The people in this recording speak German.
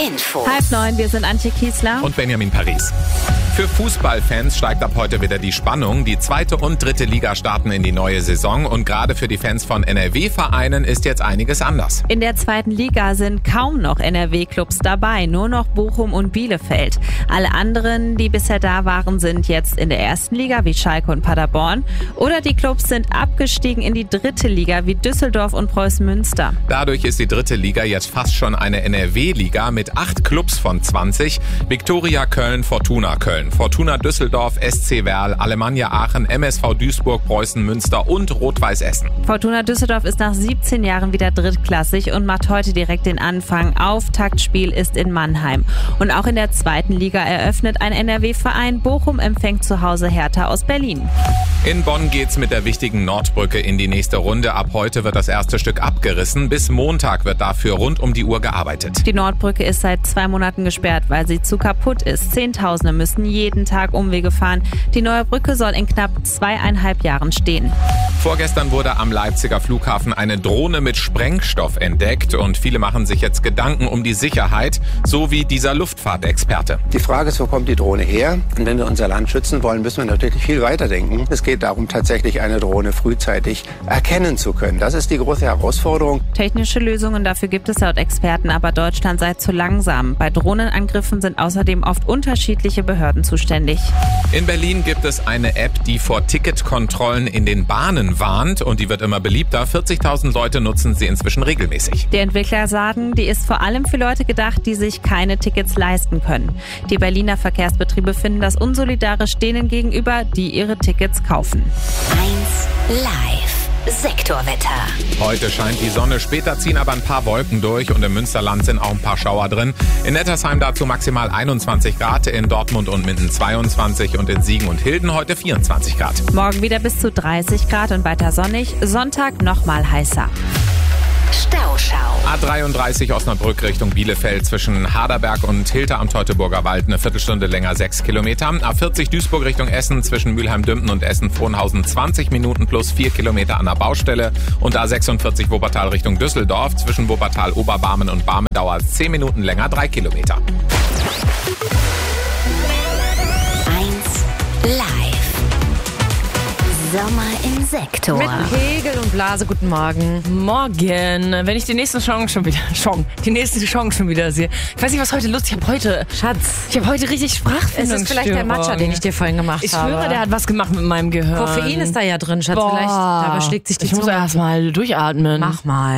Info. 8:30, wir sind Antje Kiesler und Benjamin Paris. Für Fußballfans steigt ab heute wieder die Spannung. Die 2. und 3. Liga starten in die neue Saison und gerade für die Fans von NRW-Vereinen ist jetzt einiges anders. In der 2. Liga sind kaum noch NRW-Clubs dabei, nur noch Bochum und Bielefeld. Alle anderen, die bisher da waren, sind jetzt in der 1. Liga wie Schalke und Paderborn oder die Clubs sind abgestiegen in die 3. Liga wie Düsseldorf und Preußen Münster. Dadurch ist die 3. Liga jetzt fast schon eine NRW-Liga mit 8 Clubs von 20. Viktoria Köln, Fortuna Köln, Fortuna Düsseldorf, SC Werl, Alemannia Aachen, MSV Duisburg, Preußen Münster und Rot-Weiß Essen. Fortuna Düsseldorf ist nach 17 Jahren wieder drittklassig und macht heute direkt den Anfang. Auftaktspiel ist in Mannheim. Und auch in der 2. Liga eröffnet ein NRW-Verein. Bochum empfängt zu Hause Hertha aus Berlin. In Bonn geht's mit der wichtigen Nordbrücke in die nächste Runde. Ab heute wird das erste Stück abgerissen. Bis Montag wird dafür rund um die Uhr gearbeitet. Die Nordbrücke ist seit 2 Monaten gesperrt, weil sie zu kaputt ist. Zehntausende müssen jeden Tag Umwege fahren. Die neue Brücke soll in knapp 2,5 Jahren stehen. Vorgestern wurde am Leipziger Flughafen eine Drohne mit Sprengstoff entdeckt und viele machen sich jetzt Gedanken um die Sicherheit, so wie dieser Luftfahrtexperte. Die Frage ist, wo kommt die Drohne her? Und wenn wir unser Land schützen wollen, müssen wir natürlich viel weiter denken. Es geht darum, tatsächlich eine Drohne frühzeitig erkennen zu können. Das ist die große Herausforderung. Technische Lösungen dafür gibt es laut Experten, aber Deutschland sei zu langsam. Bei Drohnenangriffen sind außerdem oft unterschiedliche Behörden zuständig. In Berlin gibt es eine App, die vor Ticketkontrollen in den Bahnen warnt und die wird immer beliebter. 40.000 Leute nutzen sie inzwischen regelmäßig. Die Entwickler sagen, die ist vor allem für Leute gedacht, die sich keine Tickets leisten können. Die Berliner Verkehrsbetriebe finden das unsolidarisch denen gegenüber, die ihre Tickets kaufen. 1 Live. Sektorwetter. Heute scheint die Sonne, später ziehen aber ein paar Wolken durch und im Münsterland sind auch ein paar Schauer drin. In Nettersheim dazu maximal 21 Grad, in Dortmund und Minden 22 und in Siegen und Hilden heute 24 Grad. Morgen wieder bis zu 30 Grad und weiter sonnig, Sonntag nochmal heißer. Stauschau. A33 Osnabrück Richtung Bielefeld zwischen Haderberg und Hilter am Teutoburger Wald eine Viertelstunde länger 6 Kilometer. A40 Duisburg Richtung Essen zwischen Mülheim-Dümpen und Essen-Frohnhausen 20 Minuten plus 4 Kilometer an der Baustelle. Und A46 Wuppertal Richtung Düsseldorf zwischen Wuppertal-Oberbarmen und Barmen dauert 10 Minuten länger 3 Kilometer. 1 Live. Sommer im Sektor. Mit Pegel und Blase, guten Morgen. Morgen, wenn ich die nächste Chance schon wieder sehe. Ich weiß nicht, was heute lustig ist. Ich habe heute richtig Sprachfindungsstörung. Es ist vielleicht der Matcha, den ich dir vorhin gemacht habe. Ich schwöre, der hat was gemacht mit meinem Gehirn. Koffein ist da ja drin, Schatz. Vielleicht da überschlägt sich die Zunge. Ich muss erst mal durchatmen. Mach mal.